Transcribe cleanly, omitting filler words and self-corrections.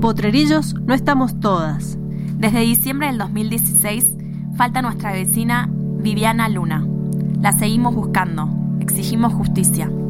Potrerillos no estamos todas. Desde diciembre del 2016 falta nuestra vecina Viviana Luna. La seguimos buscando. Exigimos justicia.